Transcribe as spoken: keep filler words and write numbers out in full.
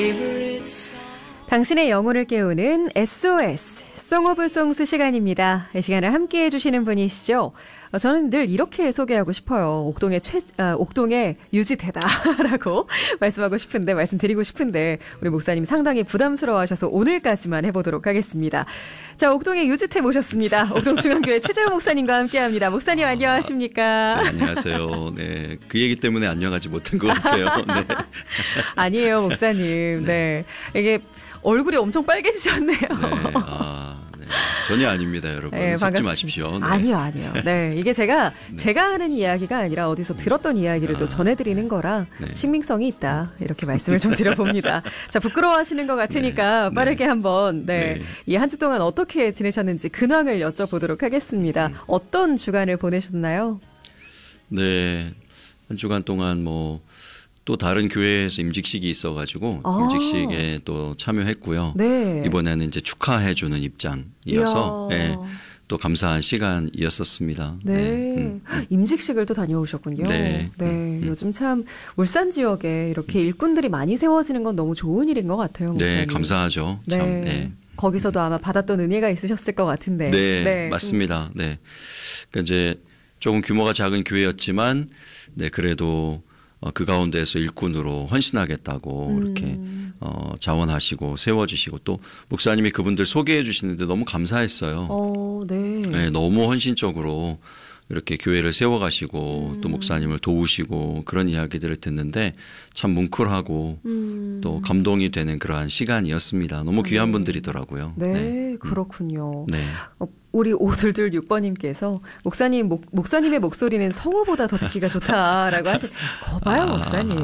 당신의 영혼을 깨우는 에스오에스, 송 오브 송스 시간입니다. 이 시간을 함께해 주시는 분이시죠. 저는 늘 이렇게 소개하고 싶어요. 옥동의 최, 아, 옥동의 유지태다라고 말씀하고 싶은데, 말씀드리고 싶은데, 우리 목사님 상당히 부담스러워 하셔서 오늘까지만 해보도록 하겠습니다. 자, 옥동의 유지태 모셨습니다. 옥동중앙교회 최재호 목사님과 함께 합니다. 목사님, 아, 안녕하십니까? 네, 안녕하세요. 네. 그 얘기 때문에 안녕하지 못한 것 같아요. 네. 아니에요, 목사님. 네. 이게 얼굴이 엄청 빨개지셨네요. 네. 아, 네. 전혀 아닙니다, 여러분. 네, 속지 마십시오. 네. 아니요, 아니요. 네, 이게 제가 네. 제가 하는 이야기가 아니라 어디서 들었던 이야기를 또 아, 전해드리는 거라 네. 신빙성이 있다, 이렇게 말씀을 좀 드려봅니다. 자, 부끄러워하시는 것 같으니까 네. 빠르게 네. 한번 네, 네. 이 한 주 동안 어떻게 지내셨는지 근황을 여쭤보도록 하겠습니다. 음. 어떤 주간을 보내셨나요? 네. 한 주간 동안 뭐 또 다른 교회에서 임직식이 있어가지고 아. 임직식에 또 참여했고요. 네. 이번에는 이제 축하해주는 입장이어서 이야. 네, 또 감사한 시간이었었습니다. 네, 네. 음. 임직식을 또 다녀오셨군요. 네. 네, 음, 음. 요즘 참 울산 지역에 이렇게 일꾼들이 많이 세워지는 건 너무 좋은 일인 것 같아요, 목사님. 네, 감사하죠. 네. 참. 네. 거기서도 아마 받았던 은혜가 있으셨을 것 같은데. 네, 맞습니다. 네. 그러니까 이제 조금 규모가 작은 교회였지만, 네, 그래도 어, 그 가운데에서 일꾼으로 헌신하겠다고 음. 이렇게 어, 자원하시고 세워주시고 또 목사님이 그분들 소개해 주시는데 너무 감사했어요. 어, 네. 네, 너무 헌신적으로 이렇게 교회를 세워가시고 음. 또 목사님을 도우시고 그런 이야기들을 듣는데 참 뭉클하고 음. 또 감동이 되는 그러한 시간이었습니다. 너무 귀한 네. 분들이더라고요. 네, 네. 그렇군요. 네. 어, 우리 오둘둘 육 번님께서 목사님, 목, 목사님의 목소리는 성우보다 더 듣기가 좋다라고 하시, 거봐요, 목사님.